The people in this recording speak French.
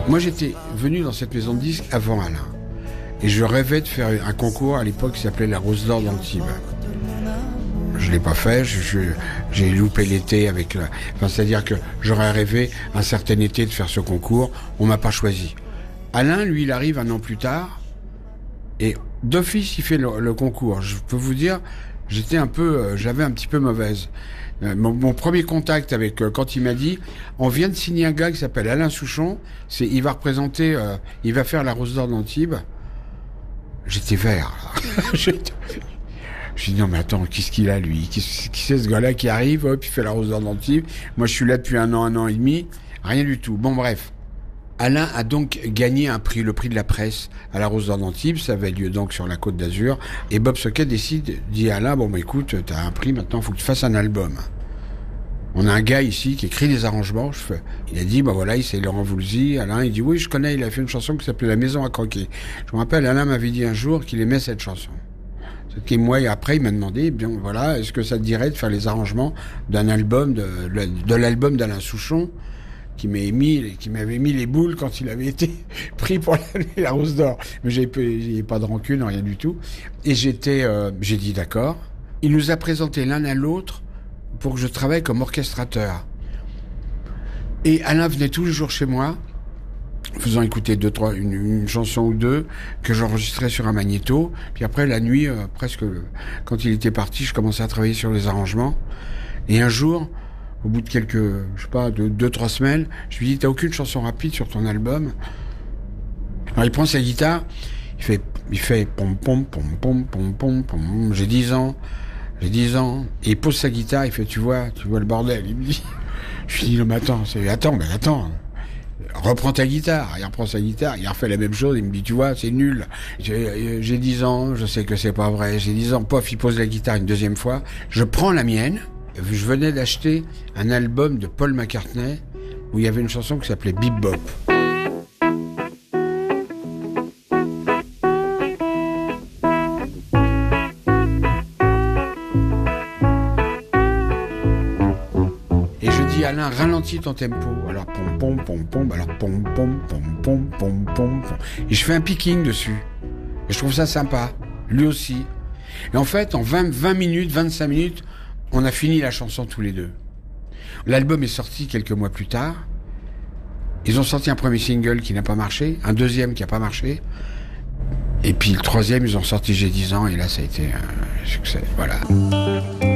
Moi, j'étais venu dans cette maison de disques avant Alain. Et je rêvais de faire un concours à l'époque qui s'appelait la Rose d'Or d'Antibes. Je l'ai pas fait, j'ai loupé l'été avec la... Enfin, c'est-à-dire que j'aurais rêvé un certain été de faire ce concours, on m'a pas choisi. Alain, lui, il arrive un an plus tard, et d'office, il fait le concours. Je peux vous dire, j'avais un petit peu mauvaise. Mon premier contact avec, quand il m'a dit, on vient de signer un gars qui s'appelle Alain Souchon, il va représenter, il va faire la Rose d'Or d'Antibes. J'étais vert, là. Je dis non mais attends, qu'est-ce qu'il a lui? Qui c'est ce gars-là qui arrive, hop, il fait la Rose d'Or d'Antibes. Moi je suis là depuis un an et demi, rien du tout. Bon bref. Alain a donc gagné un prix, le prix de la presse à la Rose d'Or d'Antibes, ça avait lieu donc sur la Côte d'Azur. Et Bob Socket dit à Alain, bon bah écoute, t'as un prix maintenant, faut que tu fasses un album. On a un gars ici qui écrit des arrangements. Il a dit, bah voilà, c'est Laurent Voulzy. Alain, il dit, oui, je connais, il a fait une chanson qui s'appelait La Maison à croquer. Je me rappelle, Alain m'avait dit un jour qu'il aimait cette chanson. Et moi, après, il m'a demandé, bien voilà, est-ce que ça te dirait de faire les arrangements d'un album, de l'album d'Alain Souchon, qui m'avait mis les boules quand il avait été pris pour la Rose d'Or. Mais j'ai pas de rancune, rien du tout. Et j'ai dit d'accord. Il nous a présenté l'un à l'autre pour que je travaille comme orchestrateur. Et Alain venait tous les jours chez moi, faisant écouter une chanson ou deux que j'enregistrais sur un magnéto. Puis après, la nuit, presque, quand il était parti, je commençais à travailler sur les arrangements. Et un jour, au bout de de 2-3 semaines, je lui dis, t'as aucune chanson rapide sur ton album? Alors il prend sa guitare, il fait pom pom pom pom pom pom pom. J'ai 10 ans. Et il pose sa guitare, il fait, tu vois le bordel. Il me dit, je lui dis, non mais attends. Reprends ta guitare. Il reprend sa guitare, il refait la même chose, il me dit, tu vois, c'est nul. J'ai 10 ans, je sais que c'est pas vrai. J'ai 10 ans, pof, il pose la guitare une deuxième fois. Je prends la mienne. Je venais d'acheter un album de Paul McCartney où il y avait une chanson qui s'appelait Bip Bop. Alain, ralentis ton tempo. Alors pom pom pom pom, alors pom pom pom pom pom pom. Et je fais un picking dessus. Et je trouve ça sympa. Lui aussi. Et en fait, en 25 minutes, on a fini la chanson tous les deux. L'album est sorti quelques mois plus tard. Ils ont sorti un premier single qui n'a pas marché, un deuxième qui n'a pas marché. Et puis le troisième, ils ont sorti J'ai 10 ans et là, ça a été un succès. Voilà.